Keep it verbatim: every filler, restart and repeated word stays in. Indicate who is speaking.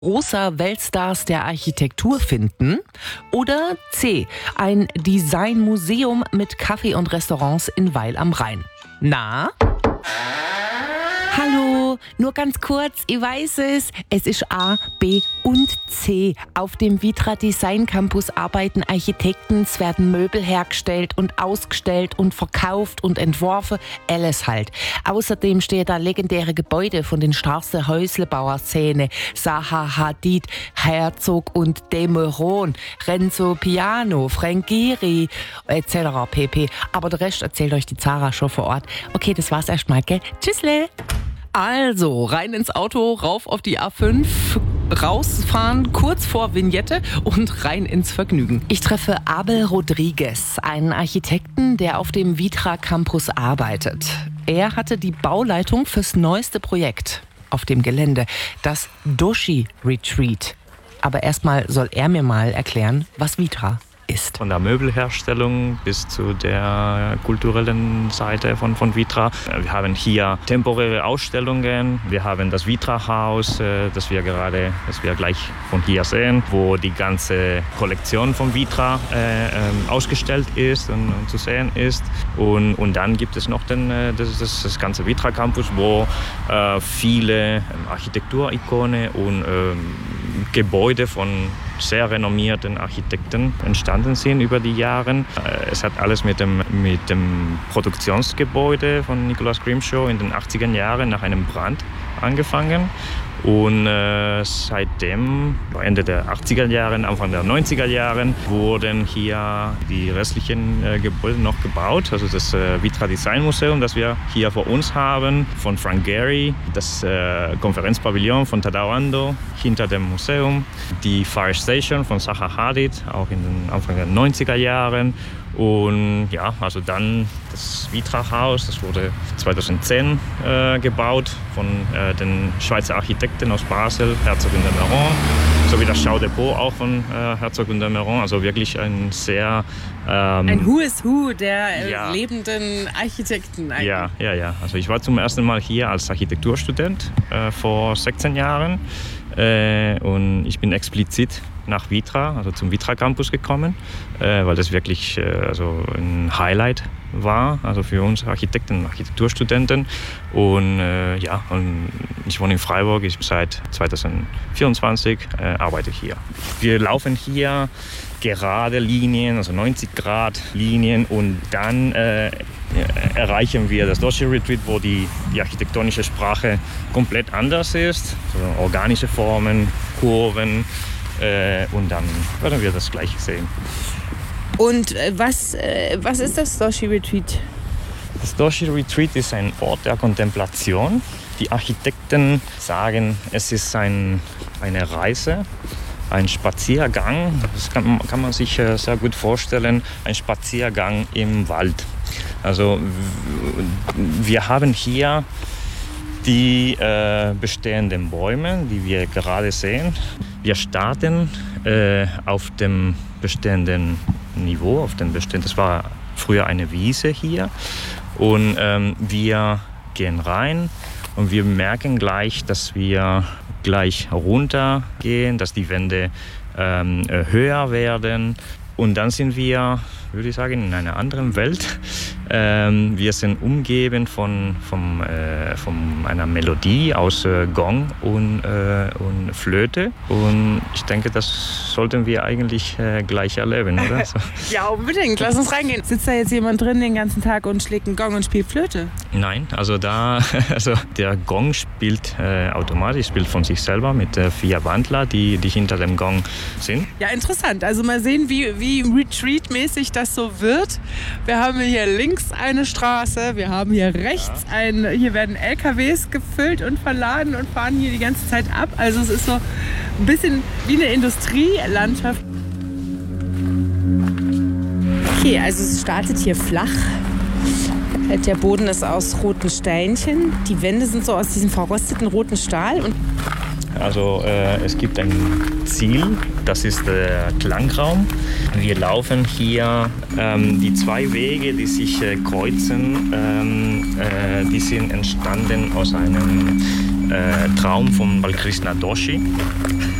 Speaker 1: großer Weltstars der Architektur finden? Oder C. Ein Designmuseum mit Café und Restaurants in Weil am Rhein? Na? Hallo, nur ganz kurz, ich weiß es. Es ist A, B und C. Auf dem Vitra Design Campus arbeiten Architekten, es werden Möbel hergestellt und ausgestellt und verkauft und entworfen, alles halt. Außerdem stehen da legendäre Gebäude von den starken Häuslebauer-Szene. Zaha Hadid, Herzog und de Meuron, Renzo Piano, Frank Gehry et cetera pp. Aber der Rest erzählt euch die Zara schon vor Ort. Okay, das war's erstmal, gell? Tschüssle! Also, rein ins Auto, rauf auf die A fünf, rausfahren, kurz vor Vignette und rein ins Vergnügen. Ich treffe Abel Rodriguez, einen Architekten, der auf dem Vitra Campus arbeitet. Er hatte die Bauleitung fürs neueste Projekt auf dem Gelände, das Doshi Retreat. Aber erstmal soll er mir mal erklären, was Vitra ist.
Speaker 2: Von der Möbelherstellung bis zu der kulturellen Seite von, von Vitra. Wir haben hier temporäre Ausstellungen. Wir haben das Vitra-Haus, das wir gerade, das wir gleich von hier sehen, wo die ganze Kollektion von Vitra äh, ausgestellt ist und, und zu sehen ist. Und, und dann gibt es noch den, das, das, das ganze Vitra Campus, wo äh, viele Architekturikone und äh, Gebäude von sehr renommierten Architekten entstanden sind über die Jahre. Es hat alles mit dem, mit dem Produktionsgebäude von Nicholas Grimshaw in den achtziger Jahren nach einem Brand angefangen. Und äh, seitdem, Ende der achtziger Jahre, Anfang der neunziger Jahre, wurden hier die restlichen äh, Gebäude noch gebaut. Also das äh, Vitra Design Museum, das wir hier vor uns haben, von Frank Gehry, das äh, Konferenzpavillon von Tadao Ando hinter dem Museum, die Fire Station von Zaha Hadid, auch in den Anfang der neunziger Jahre. Und ja, also dann das Vitra-Haus, das wurde zweitausendzehn äh, gebaut von äh, den Schweizer Architekten aus Basel, Herzog und de Meuron, sowie das Schaudepot auch von äh, Herzog und de Meuron. Also wirklich ein sehr... Ähm,
Speaker 1: ein Who is Who der
Speaker 2: ja.
Speaker 1: lebenden Architekten eigentlich.
Speaker 2: Ja, ja, ja. Also ich war zum ersten Mal hier als Architekturstudent äh, vor sechzehn Jahren. Äh, und ich bin explizit nach Vitra, also zum Vitra Campus gekommen, äh, weil das wirklich äh, also ein Highlight war, also für uns Architekten und Architekturstudenten. Und äh, ja, und ich wohne in Freiburg, ich bin seit zweitausendvierundzwanzig äh, arbeite hier. Wir laufen hier gerade Linien, also neunzig Grad Linien, und dann äh, erreichen wir das Doshi Retreat, wo die, die architektonische Sprache komplett anders ist, also organische Formen, Kurven, äh, und dann werden wir das gleich sehen.
Speaker 1: Und äh, was, äh, was ist das Doshi Retreat?
Speaker 2: Das Doshi Retreat ist ein Ort der Kontemplation. Die Architekten sagen, es ist ein, eine Reise, ein Spaziergang. Das kann, kann man sich sehr gut vorstellen, ein Spaziergang im Wald. Also wir haben hier die äh, bestehenden Bäume, die wir gerade sehen. Wir starten äh, auf dem bestehenden Niveau, auf dem bestehenden, das war früher eine Wiese hier, und ähm, wir gehen rein und wir merken gleich, dass wir gleich runtergehen, dass die Wände ähm, höher werden, und dann sind wir, würde ich sagen, in einer anderen Welt. Ähm, wir sind umgeben von, von, äh, von einer Melodie aus äh, Gong und, äh, und Flöte. Und ich denke, das sollten wir eigentlich äh, gleich erleben, oder? So.
Speaker 1: Ja, unbedingt. Lass uns reingehen. Sitzt da jetzt jemand drin den ganzen Tag und schlägt einen Gong und spielt Flöte?
Speaker 2: Nein, also da, also der Gong spielt äh, automatisch, spielt von sich selber mit äh, vier Wandler, die, die hinter dem Gong sind.
Speaker 1: Ja, interessant. Also mal sehen, wie, wie Retreat-mäßig das so wird. Wir haben hier links eine Straße, wir haben hier rechts ja. ein, hier werden L K Ws gefüllt und verladen und fahren hier die ganze Zeit ab. Also es ist so ein bisschen wie eine Industrielandschaft. Okay, also es startet hier flach. Der Boden ist aus roten Steinchen. Die Wände sind so aus diesem verrosteten roten Stahl. Und
Speaker 2: Also äh, es gibt ein Ziel, das ist der Klangraum. Wir laufen hier ähm, die zwei Wege, die sich äh, kreuzen, ähm, äh, die sind entstanden aus einem äh, Traum von Balkrishna Doshi.